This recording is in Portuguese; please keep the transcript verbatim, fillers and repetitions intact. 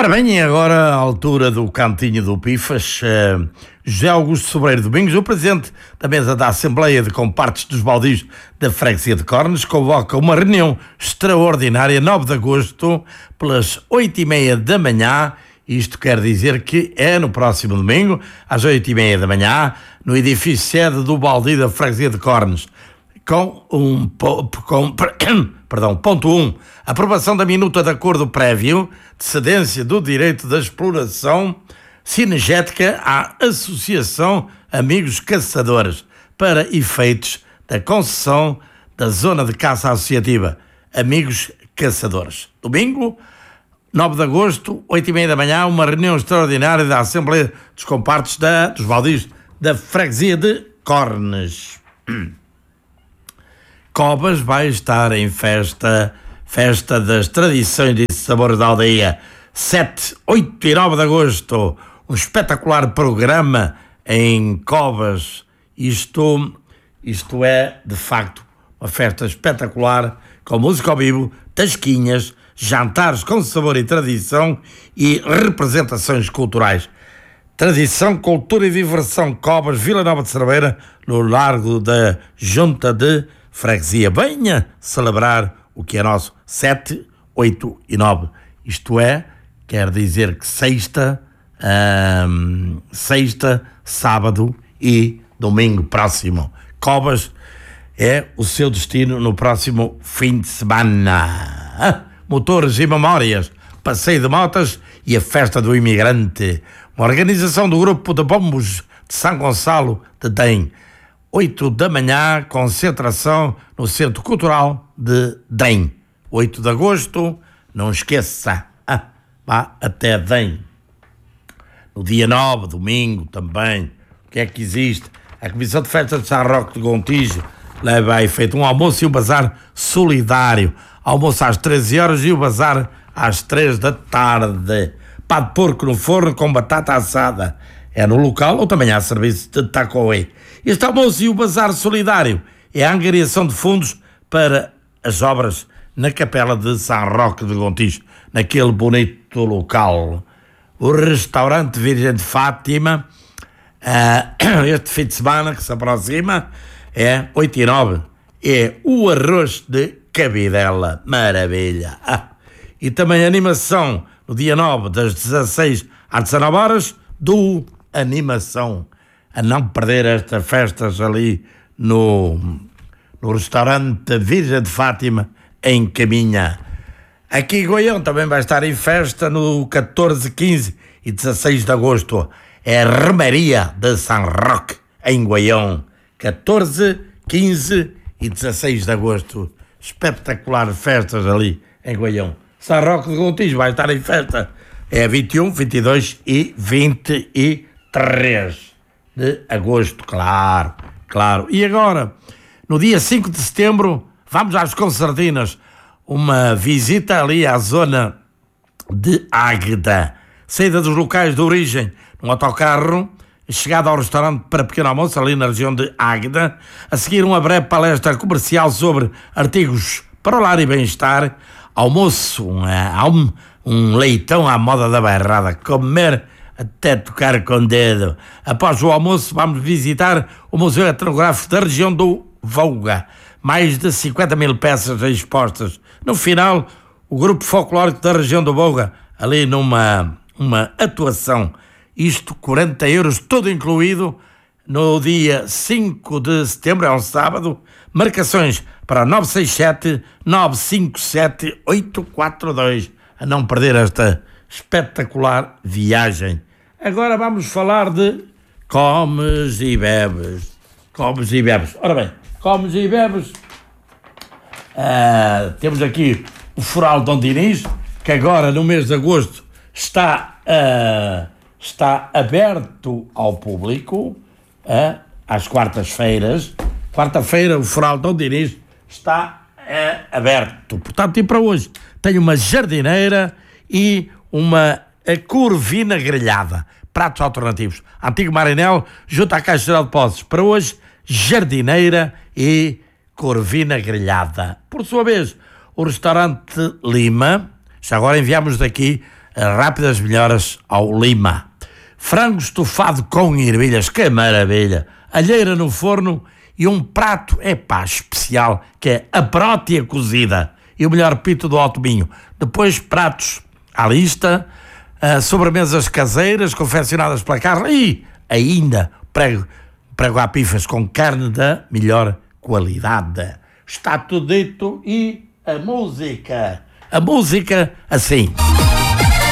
Ora bem, e agora a altura do cantinho do Pifas, uh, José Augusto Sobreiro Domingos, o presidente da mesa da Assembleia de Compartes dos Baldios da Freguesia de Cornes, convoca uma reunião extraordinária, nove de agosto, pelas oito e meia da manhã. Isto quer dizer que é no próximo domingo, às oito e meia da manhã, no edifício sede do Baldio da Freguesia de Cornes, com um... Com, perdão, ponto um, aprovação da minuta de acordo prévio de cedência do direito da exploração cinegética à Associação Amigos Caçadores para efeitos da concessão da zona de caça associativa Amigos Caçadores. Domingo, nove de agosto, oito e meia da manhã, uma reunião extraordinária da Assembleia dos Compartes da, dos Baldios da Freguesia de Cornes. Cobas vai estar em festa, festa das tradições e sabores da aldeia, sete, oito e nove de agosto, um espetacular programa em Cobas. Isto, isto é, de facto, uma festa espetacular, com música ao vivo, tasquinhas, jantares com sabor e tradição e representações culturais. Tradição, cultura e diversão, Cobas, Vila Nova de Cerveira, no largo da Junta de Freguesia. Venha celebrar o que é nosso, sete, oito e nove. Isto é, quer dizer que sexta, hum, sexta, sábado e domingo próximo. Cobas é o seu destino no próximo fim de semana. Ah, motores e memórias, passeio de motas e a festa do imigrante. Uma organização do grupo de bombos de São Gonçalo de Dem. oito da manhã, concentração no Centro Cultural de Dem. oito de agosto, não esqueça, ah, vá até Dem. No dia nove, domingo também, o que é que existe? A Comissão de Festas de São Roque de Gontijo leva a efeito um almoço e um bazar solidário. Almoço às treze horas e o bazar às três da tarde. Pá de porco no forno com batata assada. É no local ou também há serviço de takeaway. Este almoço e o bazar solidário é a angariação de fundos para as obras na Capela de São Roque de Gontijo, naquele bonito local. O restaurante Virgem de Fátima, uh, este fim de semana que se aproxima, é oito e nove, é o arroz de cabidela, maravilha. Ah, e também animação no dia nove, das dezasseis às dezanove horas, do Animação. A não perder estas festas ali no, no restaurante Virgem de Fátima, em Caminha. Aqui em Goião também vai estar em festa no catorze, quinze e dezasseis de agosto. É a Romaria de São Roque, em Goião. catorze, quinze e dezasseis de agosto. Espetacular festas ali em Goião. São Roque de Gontijo vai estar em festa. É vinte e um, vinte e dois e vinte e três de agosto, claro, claro. E agora, no dia cinco de setembro, vamos às Concertinas, uma visita ali à zona de Águeda, saída dos locais de origem, num autocarro, chegada ao restaurante para pequeno almoço, ali na região de Águeda, a seguir uma breve palestra comercial sobre artigos para o lar e bem-estar, almoço, um, um, um leitão à moda da bairrada, comer até tocar com o dedo. Após o almoço, vamos visitar o Museu Etnográfico da região do Vouga. Mais de cinquenta mil peças expostas. No final, o grupo folclórico da região do Vouga, ali numa uma atuação. Isto, quarenta euros, tudo incluído, no dia cinco de setembro, é um sábado. Marcações para nove seis sete, nove cinco sete, oito quatro dois. A não perder esta espetacular viagem. Agora vamos falar de comes e bebes. Comes e bebes. Ora bem, comes e bebes. Uh, temos aqui o Foral Dom Dinis, que agora no mês de agosto está, uh, está aberto ao público, uh, às quartas-feiras. Quarta-feira o Foral Dom Dinis está uh, aberto. Portanto, e para hoje tenho uma jardineira e uma a corvina grelhada, pratos alternativos. Antigo Marinel, junto à Caixa Geral de Depósitos. Para hoje, jardineira e corvina grelhada. Por sua vez, o restaurante Lima, já agora enviamos daqui rápidas melhoras ao Lima. Frango estufado com ervilhas, que maravilha! Alheira no forno e um prato, epá, especial, que é a prótea cozida e o melhor pito do Alto Minho. Depois pratos à lista, uh, sobremesas caseiras confeccionadas pela carne e ainda prego, prego à pifas com carne da melhor qualidade. Está tudo dito e a música, a música assim.